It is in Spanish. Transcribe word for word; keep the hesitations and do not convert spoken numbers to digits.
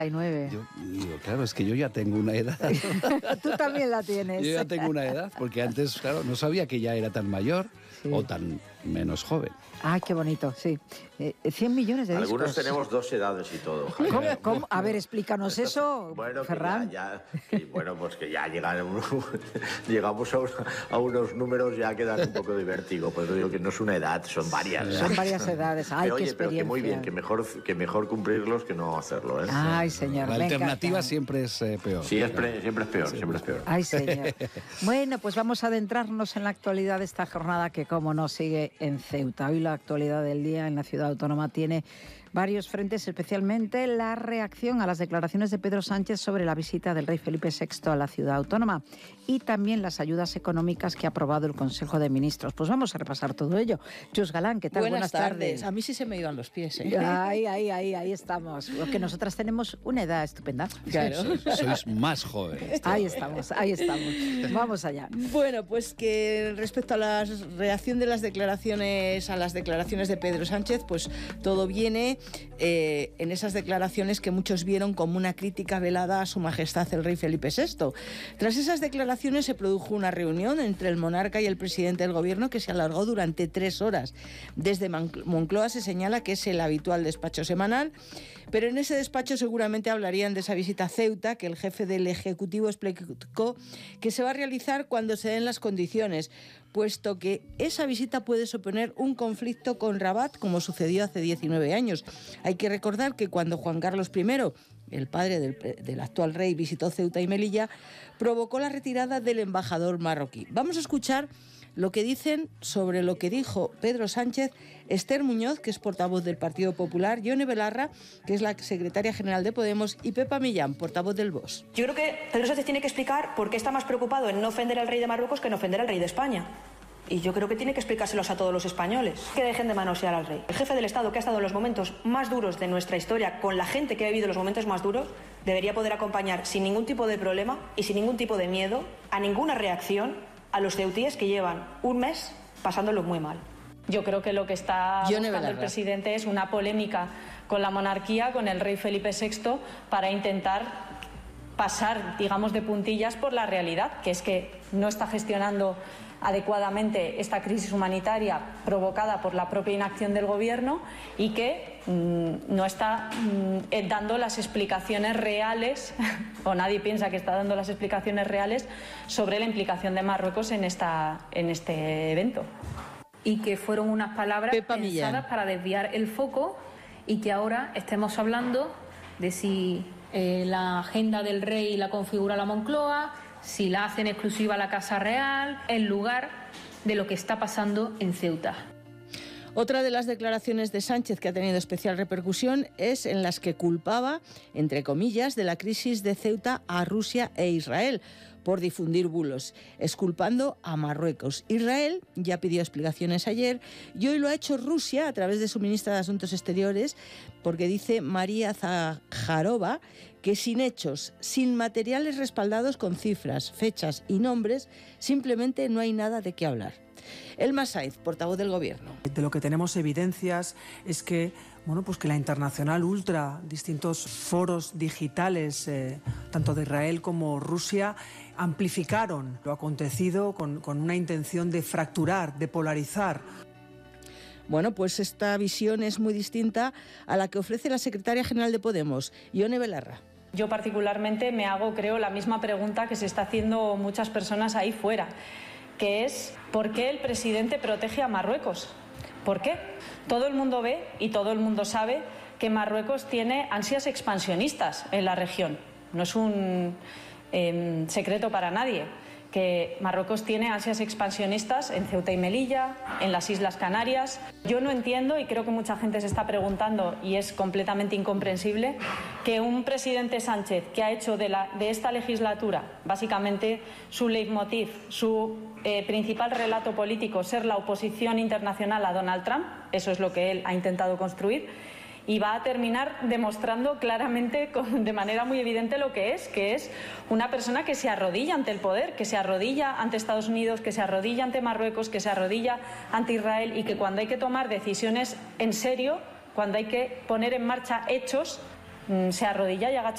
nueve. Yo digo, claro, es que yo ya tengo una edad. Tú también la tienes. Yo ya tengo una edad, porque antes, claro, no sabía que ya era tan mayor Sí. o tan menos joven. Ay, qué bonito, sí. Eh, cien millones de discos. Algunos tenemos dos edades y todo. Jaime. ¿Cómo, cómo? A ver, explícanos eso, Bueno, que Ferran. ya, ya- que, bueno, pues que ya llegan, llegamos a, un- a unos números ya que dan un poco de vértigo. Pues digo que no es una edad, son varias. Son varias edades. Ay, pero, qué oye, pero que muy bien, experiencia. que mejor, que mejor cumplirlos que no hacerlo, ¿eh? Ay, señor. La me alternativa encanta. siempre es eh, peor. Siempre, siempre es peor, siempre es peor. Ay, señor. Bueno, pues vamos a adentrarnos en la actualidad de esta jornada que, como no, sigue en Ceuta. Hoy la actualidad del día en la ciudad autónoma tiene varios frentes, especialmente la reacción a las declaraciones de Pedro Sánchez sobre la visita del rey Felipe sexto a la ciudad autónoma y también las ayudas económicas que ha aprobado el Consejo de Ministros. Pues vamos a repasar todo ello. Chus Galán, ¿qué tal? Buenas, Buenas tardes. A mí sí se me iban los pies, ¿eh? Ahí, ahí, ahí, ahí estamos. Porque nosotras tenemos una edad estupenda. Claro. Sois, sois más jóvenes. Ahí estamos, ahí estamos. Vamos allá. Bueno, pues que respecto a la reacción de las declaraciones, a las declaraciones de Pedro Sánchez, pues todo viene eh, en esas declaraciones que muchos vieron como una crítica velada a su majestad el rey Felipe sexto. Tras esas declaraciones se produjo una reunión entre el monarca y el presidente del gobierno que se alargó durante tres horas. Desde Moncloa se señala que es el habitual despacho semanal, pero en ese despacho seguramente hablarían de esa visita a Ceuta que el jefe del Ejecutivo explicó que se va a realizar cuando se den las condiciones, puesto que esa visita puede suponer un conflicto con Rabat, como sucedió hace diecinueve años. Hay que recordar que cuando Juan Carlos primero, el padre del, del actual rey, visitó Ceuta y Melilla, provocó la retirada del embajador marroquí. Vamos a escuchar lo que dicen sobre lo que dijo Pedro Sánchez, Esther Muñoz, que es portavoz del Partido Popular, Yone Belarra, que es la secretaria general de Podemos, y Pepa Millán, portavoz del V O S. Yo creo que Pedro Sánchez tiene que explicar por qué está más preocupado en no ofender al rey de Marruecos que en ofender al rey de España. Y yo creo que tiene que explicárselos a todos los españoles. Que dejen de manosear al rey. El jefe del Estado, que ha estado en los momentos más duros de nuestra historia, con la gente que ha vivido los momentos más duros, debería poder acompañar sin ningún tipo de problema y sin ningún tipo de miedo a ninguna reacción a los ceutíes que llevan un mes pasándolo muy mal. Yo creo que lo que está Yone buscando el Belarra. presidente es una polémica con la monarquía, con el rey Felipe sexto, para intentar pasar, digamos, de puntillas por la realidad, que es que no está gestionando adecuadamente esta crisis humanitaria provocada por la propia inacción del gobierno y que mmm, no está mmm, dando las explicaciones reales, o nadie piensa que está dando las explicaciones reales sobre la implicación de Marruecos en, esta, en este evento. Y que fueron unas palabras Pepa pensadas Millán. para desviar el foco y que ahora estemos hablando de si eh, la agenda del rey la configura la Moncloa, si la hacen exclusiva la Casa Real, en lugar de lo que está pasando en Ceuta. Otra de las declaraciones de Sánchez que ha tenido especial repercusión es en las que culpaba, entre comillas, de la crisis de Ceuta a Rusia e Israel por difundir bulos, exculpando a Marruecos. Israel ya pidió explicaciones ayer y hoy lo ha hecho Rusia a través de su ministra de Asuntos Exteriores, porque dice María Zaharova que sin hechos, sin materiales respaldados con cifras, fechas y nombres, simplemente no hay nada de qué hablar. Elma Saiz, portavoz del Gobierno. De lo que tenemos evidencias es que, bueno, pues que la Internacional Ultra, distintos foros digitales, eh, tanto de Israel como Rusia, amplificaron lo acontecido con, con una intención de fracturar, de polarizar. Bueno, pues esta visión es muy distinta a la que ofrece la secretaria general de Podemos, Yone Belarra. Yo particularmente me hago, creo, la misma pregunta que se está haciendo muchas personas ahí fuera, que es ¿por qué el presidente protege a Marruecos? ¿Por qué? Todo el mundo ve y todo el mundo sabe que Marruecos tiene ansias expansionistas en la región. No es un eh, secreto para nadie que Marruecos tiene ansias expansionistas en Ceuta y Melilla, en las Islas Canarias. Yo no entiendo, y creo que mucha gente se está preguntando, y es completamente incomprensible, que un presidente Sánchez, que ha hecho de, la, de esta legislatura básicamente su leitmotiv, su eh, principal relato político, ser la oposición internacional a Donald Trump, eso es lo que él ha intentado construir, y va a terminar demostrando claramente, con, de manera muy evidente, lo que es, que es una persona que se arrodilla ante el poder, que se arrodilla ante Estados Unidos, que se arrodilla ante Marruecos, que se arrodilla ante Israel, y que cuando hay que tomar decisiones en serio, cuando hay que poner en marcha hechos, se arrodilla y agacha